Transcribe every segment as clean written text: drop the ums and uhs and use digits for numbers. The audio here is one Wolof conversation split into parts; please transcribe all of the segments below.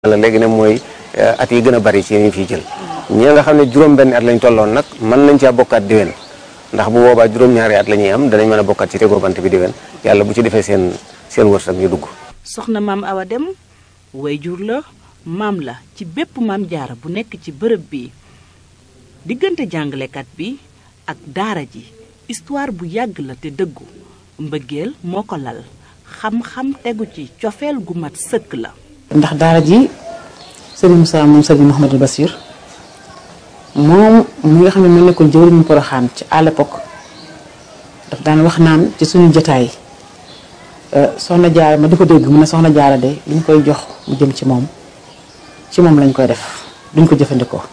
la léegi ne mooy at yi gën a bari ci ñu fiy jël ñi nga xam ne juróom-benn at lañ tolloon nag mën nañ caa bokkaat diwen ndax bu boobaa juróom-ñaari at la ñuy am danañ mën a bokkaat ci tegoo bant bi diwen yàlla bu ci defee seen wërsëg ñu dugg. soxna maam Awa Deme wayjur la maam la ci bépp maam jaara bu nekk ci bërëb bi diggante jàngalekat bi ak daara ji histoire bu yàgg la te dëggu mbëggeel moo ko lal xam-xam tegu ci cofeel gu mat sëkk la. ndax daara ji Serigne Moussa moom Serigne Mouhamadou Bassir moom mi nga xam ne moo nekkoon jëwriñu Porokhane ci à l'époque daf daan wax naan ci suñu jotaay soxna jaara ma di ko dégg mu ne soxna jaara de li ñu koy jox mu jëm ci moom lañ koy def duñ ko jëfandikoo.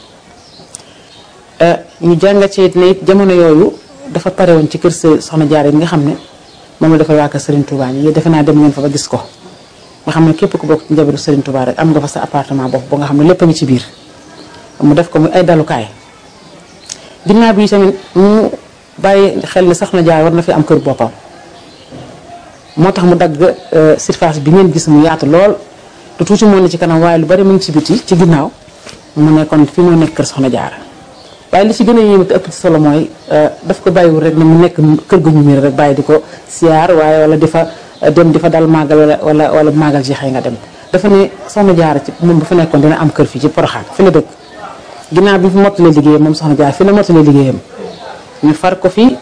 ñu jàngat ci ne it jamono yooyu dafa pare woon ci kër soxna jaara yi nga xam ne moom la defal waa kër Serigne Touba ñi defe naa dem ngeen fa ba gis ko. nga xam ne képp ku bokk ci njabootu Serigne Touba rek am nga fa sa appartement bopp ba nga xam ne lépp a ngi ci biir mu def ko muy ay dalukaay ginnaaw bi tamit mu bàyyi xel ne soxna Jaara war na fi am kër boppam moo tax mu dagg surface bi ngeen gis mu yaatu lool te tuuti moo ne ci kanam waaye lu bari mu ngi ci biti ci ginnaaw mu nekkoon fi moo nekk kër soxna Jaara waaye li ci gën a yéeme te ëpp ci solo mooy daf ko bàyyiwul rek ne mu nekk kër gu ñu miir rek bàyyi di ko siyaar waaye wala di fa dem di fa dal màggal wala màggal ji xëy nga dem dafa ne soxna Jaara ci moom bu fa nekkoon dina am kër fii ci Porokhane fi la dëkk ginnaaw bi fi mottalee liggéeyam moom soxna Jaara fi la mottalee liggéeyam ñu far ko fi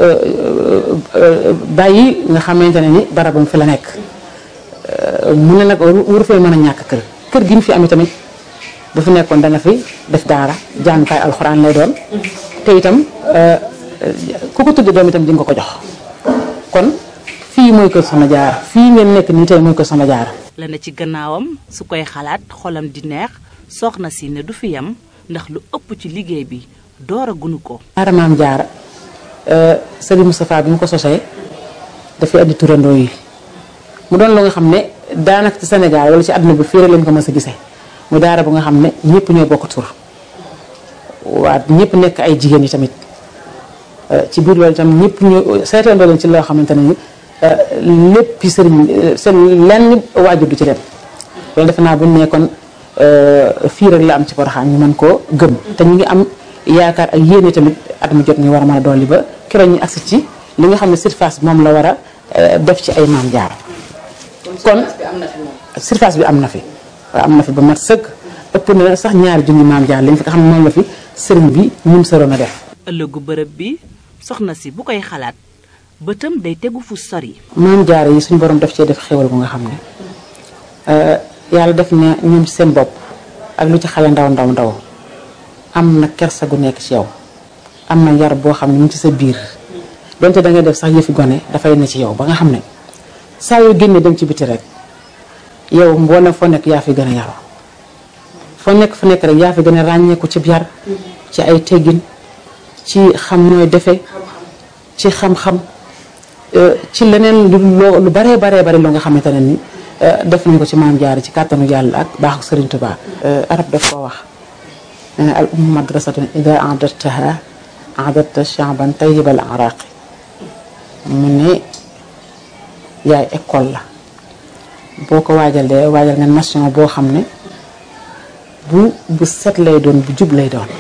bàyyi nga xamante ne ni barabam fi la nekk mu ne nag waru fay mën a ñàkk kër gi ñu fi am tamit bu fi nekkoon dana fi def daara jàngukaay alxuraan lay doon te itam ku ko tudde doom itam di nga ko jox kon fii mooy kër soxna Jaara fii ngeen nekk nii tey mooy kër soxna Jaara la na ci gannaawam su koy xalaat xolam di neex soxna si ne du fi yam ndax lu ëpp ci liggéey bi door a gunu ko. daara maam Jaara Serigne Moustapha bi mu ko sosee dafay andi turandoo yi mu doon lu nga xam ne daanaka ci Sénégal wala ci àdduna bi fii rek lañ ko mës a gisee mu daara bu nga xam ne ñëpp ñoo bokk tur waa ñëpp nekk ay jigéen yi tamit ci biir loolu itam ñëpp ñoo seetandoo leen ci loo xamante ne ni lépp sëriñ seen lenn waajur du ci dem loolu defe naa bu ñu nekkoon fii rek la am ci Porokhane ñu mën koo gëm te ñu ngi am yaakaar ak yéene tamit at mu jot ñu war a mën a dolli ba keroog ñu agsi ci li nga xam ne surface bi moom la war a def ci ay maam Jaara kon surface bi am na fi waaw am na fi ba mat sëkk ëpp na sax ñaari junni maam Jaara lañ fi nga xam ne moom la fi sëriñ bi ñun soroon a def. ëllëgu bërëb bi soxna si bu koy xalaat bëtam day tegu fu sori. maam Jaara yi suñu borom daf cee def xéwal bu nga xam ne yàlla def na ñoom ci seen bopp ak lu ci xale ndaw am na kersa gu nekk ci yow am na yar boo xam ne mu ci sa biir donte da ngay def sax yëfi gone dafay ne ci yow ba nga xam ne saa yoo génnee dem ci biti rek yow mboolem foo nekk yaa fi gën a yaru foo nekk fu nekk rek yaa fi gën a ràññeeku ci yar ci ay teggin ci xam nooy defee ci xam-xam ci leneen lu baree loo nga xamante ne ni def nañ ko ci maam Jaara ci kàttanu yàlla ak baaxu Serigne Touba. arab daf koo wax nee na al ummu madrasatun ida a'dadtaha a'dadta sha'ban tayyibal araqi mu ne yaay école la boo ko waajalee waajal nga nation boo xam ne bu set lay doon bu jub lay doon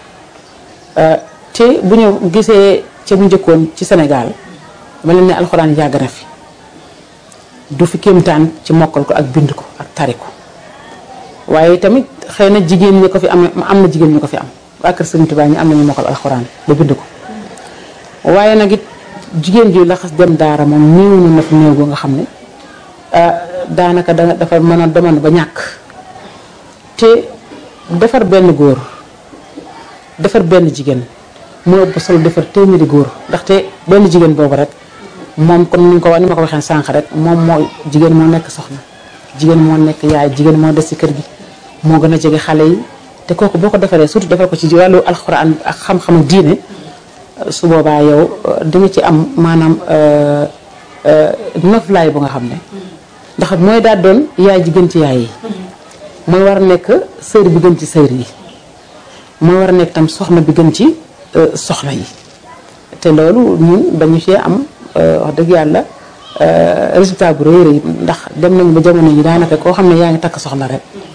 te bu ñu gisee ca bu njëkkoon ci Sénégal ma leen ne alxuraan yàgg na fi du fi kéemtaan ci mokkal ko ak bind ko ak tari ko waaye tamit xëy na jigéen ñi ko fi am na jigéen ñi ko fi am waa kër Serigne Touba ñi am nañu mokkal alxuraan ba bind ko waaye nag it jigéen ji la xas dem daara moom néew na fi néew gu nga xam ne daanaka dafa mën a demoon ba ñàkk te defar benn góor defar benn jigéen moo ëpp solo defar téeméeri góor ndaxte benn jigéen boobu rek moom comme ni ma ko waxee sànq rek moom moo jigéen moo nekk soxna jigéen moo nekk yaay jigéen moo des ci kër gi moo gën a jege xale yi te kooku boo ko defaree surtout defar ko ci wàllu alxuraan ak xam-xam ak diine su boobaa yow di nga ci am maanaam noflaay bu nga xam ne ndax mooy daal doon yaay ji gën ci yaay yi mooy war a nekk sër bi gën ci sër yi mooy war a nekk tam soxna bi gën ci soxna yi te loolu ñun dañu cee am wax dëgg yàlla résultat bu rëy rëy ndax dem nañu ba jamono yi daanaka koo xam ne yaa ngi takk soxna rek